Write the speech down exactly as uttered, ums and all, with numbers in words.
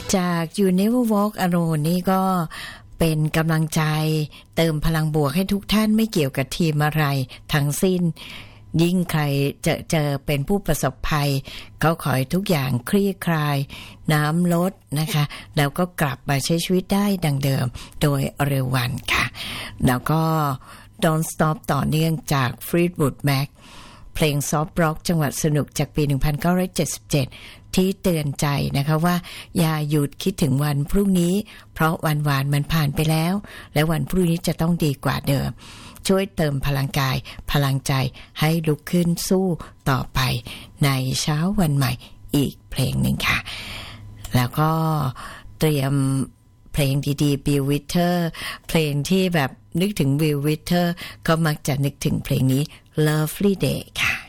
จาก You Never Walk Alone นี่ก็เป็นกำลังใจเติมพลังบวกให้ทุกท่านไม่เกี่ยวกับทีมอะไรทั้งสิ้นยิ่งใครเจอเจอเป็นผู้ประสบภัยเขาขอให้ทุกอย่างคลี่คลายน้ำลดนะคะแล้วก็กลับมาใช้ชีวิตได้ดังเดิมโดยเร็ววันค่ะแล้วก็ Don't Stop ต่อเนื่องจาก Fleetwood Mac เพลงซอฟต์ร็อกจังหวัดสนุกจากปีหนึ่งพันเก้าร้อยเจ็ดสิบเจ็ดที่เตือนใจนะคะว่าอย่าหยุดคิดถึงวันพรุ่งนี้เพราะวันวานมันผ่านไปแล้วและวันพรุ่งนี้จะต้องดีกว่าเดิมช่วยเติมพลังกายพลังใจให้ลุกขึ้นสู้ต่อไปในเช้าวันใหม่อีกเพลงหนึ่งค่ะแล้วก็เตรียมเพลงดีๆ Bill Withers เพลงที่แบบนึกถึง Bill Withers ก็มักจะนึกถึงเพลงนี้ Lovely Day ค่ะ